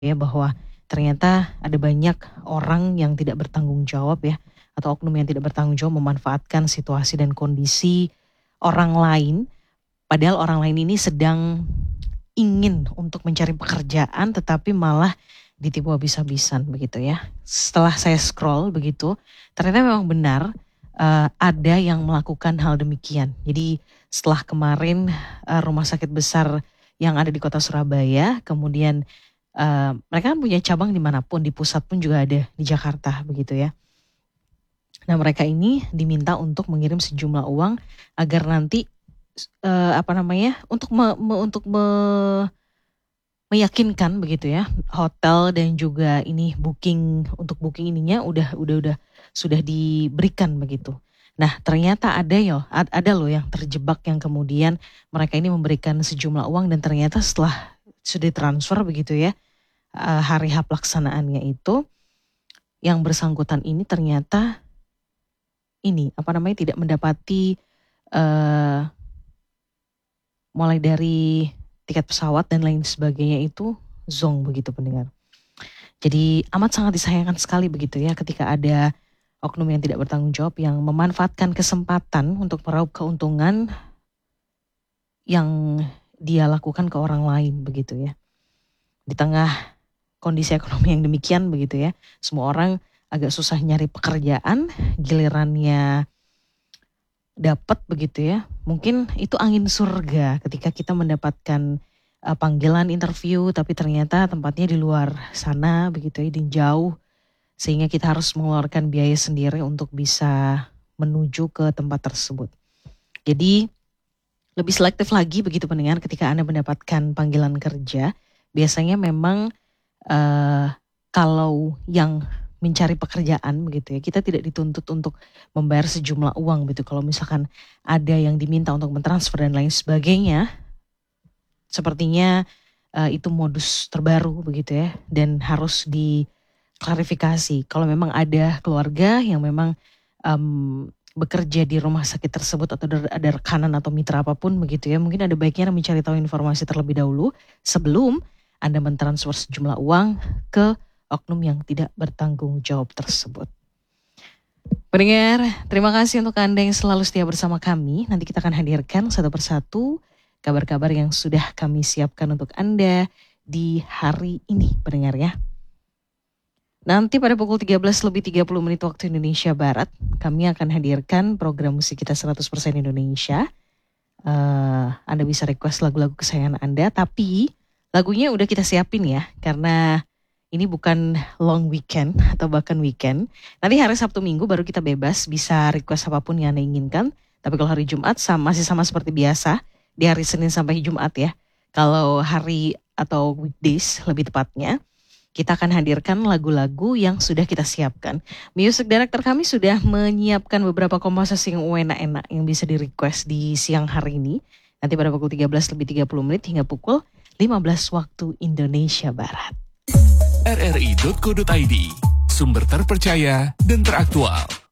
ya bahwa ternyata ada banyak orang yang tidak bertanggung jawab ya, atau oknum yang tidak bertanggung jawab memanfaatkan situasi dan kondisi orang lain, padahal orang lain ini sedang ingin untuk mencari pekerjaan tetapi malah ditipu habis-habisan begitu ya. Setelah saya scroll begitu, ternyata memang benar ada yang melakukan hal demikian. Jadi setelah kemarin rumah sakit besar yang ada di kota Surabaya, kemudian mereka kan punya cabang dimanapun, di pusat pun juga ada di Jakarta begitu ya. Nah mereka ini diminta untuk mengirim sejumlah uang agar nanti untuk meyakinkan begitu ya, hotel dan juga ini booking ininya udah sudah diberikan begitu. Nah ternyata ada loh yang terjebak yang kemudian mereka ini memberikan sejumlah uang dan ternyata setelah sudah transfer begitu ya, hari H pelaksanaannya itu yang bersangkutan ini ternyata tidak mendapati mulai dari tiket pesawat dan lain sebagainya itu zonk begitu pendengar. Jadi amat sangat disayangkan sekali begitu ya ketika ada oknum yang tidak bertanggung jawab yang memanfaatkan kesempatan untuk meraup keuntungan yang dia lakukan ke orang lain begitu ya. Di tengah kondisi ekonomi yang demikian begitu ya, semua orang agak susah nyari pekerjaan, gilirannya dapat begitu ya. Mungkin itu angin surga ketika kita mendapatkan panggilan interview tapi ternyata tempatnya di luar sana begitu ya, di jauh, sehingga kita harus mengeluarkan biaya sendiri untuk bisa menuju ke tempat tersebut. Jadi lebih selektif lagi begitu pendengar ketika Anda mendapatkan panggilan kerja. Biasanya memang kalau yang mencari pekerjaan begitu ya, kita tidak dituntut untuk membayar sejumlah uang gitu. Kalau misalkan ada yang diminta untuk mentransfer dan lain sebagainya, sepertinya itu modus terbaru begitu ya, dan harus diklarifikasi. Kalau memang ada keluarga yang memang bekerja di rumah sakit tersebut atau ada rekanan atau mitra apapun begitu ya, mungkin ada baiknya mencari tahu informasi terlebih dahulu sebelum Anda mentransfer sejumlah uang ke oknum yang tidak bertanggung jawab tersebut. Pendengar, terima kasih untuk Anda yang selalu setia bersama kami. Nanti kita akan hadirkan satu persatu kabar-kabar yang sudah kami siapkan untuk Anda di hari ini, pendengar ya. Nanti pada pukul 13:30 waktu Indonesia Barat, kami akan hadirkan program musik kita 100% Indonesia. Anda bisa request lagu-lagu kesayangan Anda, tapi lagunya udah kita siapin ya, karena ini bukan long weekend atau bahkan weekend. Nanti hari Sabtu Minggu baru kita bebas, bisa request apapun yang Anda inginkan. Tapi kalau hari Jumat masih sama seperti biasa, di hari Senin sampai Jumat ya. Kalau hari atau weekdays lebih tepatnya, kita akan hadirkan lagu-lagu yang sudah kita siapkan. Music director kami sudah menyiapkan beberapa komposisi yang enak-enak yang bisa di request di siang hari ini. Nanti pada pukul 13:30 hingga pukul 15 waktu Indonesia Barat. rri.co.id, sumber terpercaya dan teraktual.